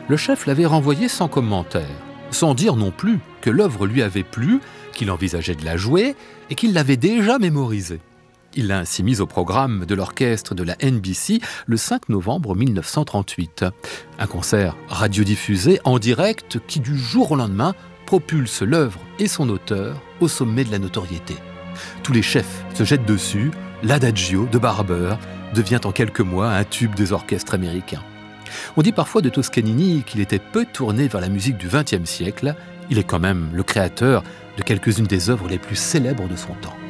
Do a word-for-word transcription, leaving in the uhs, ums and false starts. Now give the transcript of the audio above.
Le chef l'avait renvoyé sans commentaire, sans dire non plus que l'œuvre lui avait plu, qu'il envisageait de la jouer et qu'il l'avait déjà mémorisée. Il l'a ainsi mise au programme de l'orchestre de la N B C le cinq novembre mille neuf cent trente-huit. Un concert radiodiffusé en direct qui, du jour au lendemain, propulse l'œuvre et son auteur au sommet de la notoriété. Tous les chefs se jettent dessus, l'Adagio de Barber devient en quelques mois un tube des orchestres américains. On dit parfois de Toscanini qu'il était peu tourné vers la musique du vingtième siècle. Il est quand même le créateur de quelques-unes des œuvres les plus célèbres de son temps.